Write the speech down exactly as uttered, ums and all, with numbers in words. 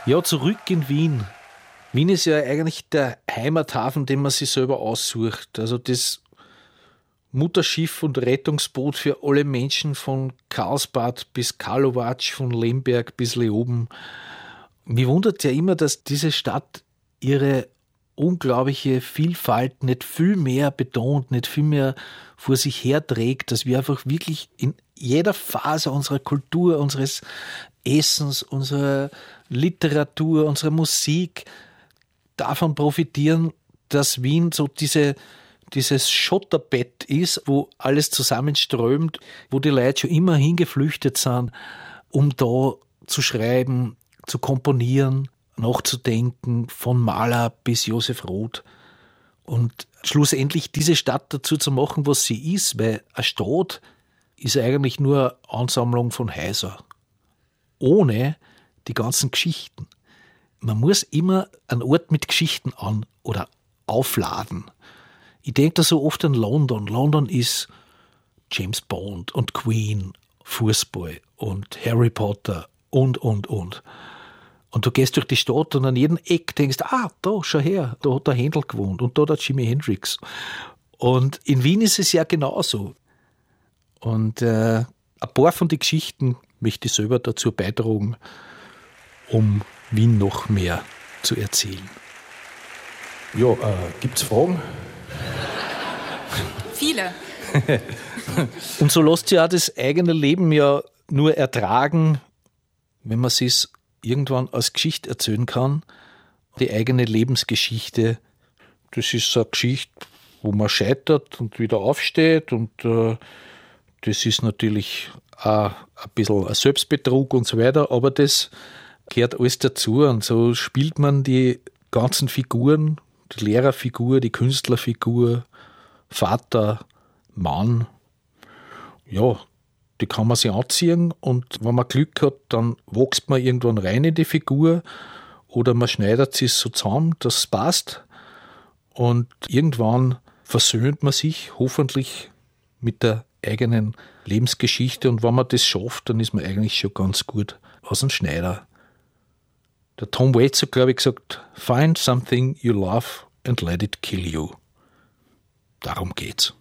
Ja, zurück in Wien. Wien ist ja eigentlich der Heimathafen, den man sich selber aussucht. Also das Mutterschiff und Rettungsboot für alle Menschen von Karlsbad bis Karlovac, von Lemberg bis Leoben. Mich wundert ja immer, dass diese Stadt ihre unglaubliche Vielfalt nicht viel mehr betont, nicht viel mehr vor sich herträgt, dass wir einfach wirklich in jeder Phase unserer Kultur, unseres Essens, unserer Literatur, unserer Musik davon profitieren, dass Wien so diese, dieses Schotterbett ist, wo alles zusammenströmt, wo die Leute schon immer hingeflüchtet sind, um da zu schreiben, zu komponieren, nachzudenken, von Mahler bis Josef Roth. Und schlussendlich diese Stadt dazu zu machen, was sie ist, weil eine Stadt ist eigentlich nur eine Ansammlung von Häusern. Ohne die ganzen Geschichten. Man muss immer einen Ort mit Geschichten an oder aufladen. Ich denke da so oft an London. London ist James Bond und Queen, Fußball und Harry Potter und, und, und. Und du gehst durch die Stadt und an jedem Eck denkst, ah, da, schau her, da hat der Händel gewohnt und da der Jimi Hendrix. Und in Wien ist es ja genauso. Und äh, ein paar von den Geschichten möchte ich selber dazu beitragen, um Wien noch mehr zu erzählen. Ja, äh, gibt's Fragen? Viele. Und so lässt sich auch das eigene Leben ja nur ertragen, wenn man es irgendwann als Geschichte erzählen kann. Die eigene Lebensgeschichte, das ist so eine Geschichte, wo man scheitert und wieder aufsteht. Und äh, das ist natürlich auch ein bisschen ein Selbstbetrug und so weiter, aber das gehört alles dazu. Und so spielt man die ganzen Figuren, die Lehrerfigur, die Künstlerfigur, Vater, Mann, ja, die kann man sich anziehen und wenn man Glück hat, dann wächst man irgendwann rein in die Figur oder man schneidet sie so zusammen, dass es passt und irgendwann versöhnt man sich hoffentlich mit der eigenen Lebensgeschichte und wenn man das schafft, dann ist man eigentlich schon ganz gut aus dem Schneider. Der Tom Waits hat, glaube ich, gesagt, find something you love and let it kill you. Darum geht's.